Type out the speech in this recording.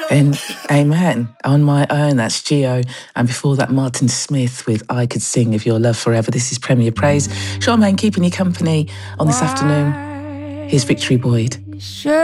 And amen. On My Own, that's Gio. And before that, Martin Smith with I Could Sing of Your Love Forever. This is Premier Praise. Charmaine keeping you company on this afternoon. Here's Victory Boyd.